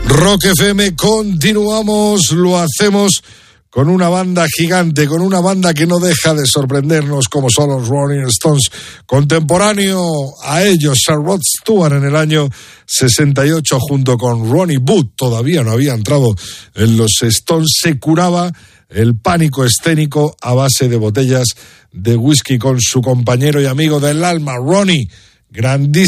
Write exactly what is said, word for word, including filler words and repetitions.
Rock F M, continuamos, lo hacemos con una banda gigante, con una banda que no deja de sorprendernos, como son los Rolling Stones, contemporáneo a ellos, a Rod Stewart en el año sesenta y ocho, junto con Ronnie Wood, todavía no había entrado en los Stones, se curaba el pánico escénico a base de botellas de whisky con su compañero y amigo del alma, Ronnie, grandísimo.